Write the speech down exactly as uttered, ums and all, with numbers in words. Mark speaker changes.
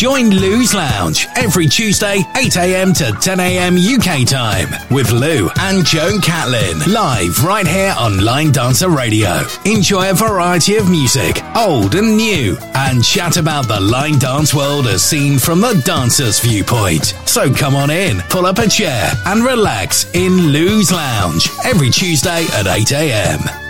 Speaker 1: Join Lou's Lounge every Tuesday, eight a.m. to ten a.m. U K time with Lou and Joan Catlin, live right here on Line Dancer Radio. Enjoy a variety of music, old and new, and chat about the line dance world as seen from the dancer's viewpoint. So come on in, pull up a chair and relax in Lou's Lounge every Tuesday at eight a.m.